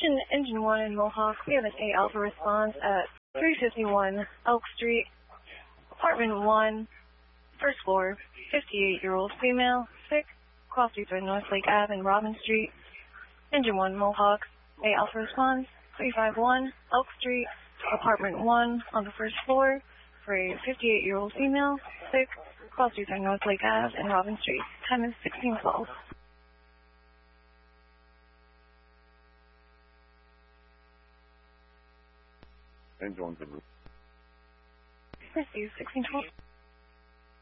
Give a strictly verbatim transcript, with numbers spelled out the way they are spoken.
Attention Engine one in Mohawk, we have an A Alpha response at three fifty-one Elk Street, Apartment one, first floor, fifty-eight-year-old female, sick, cross streets are North Lake Avenue and Robin Street. Engine one Mohawk, A Alpha response, three fifty-one Elk Street, Apartment one on the first floor for a fifty-eight-year-old female, sick, cross streets are North Lake Avenue and Robin Street. Time is sixteen twelve. Engine one's a Receive sixteen twelve.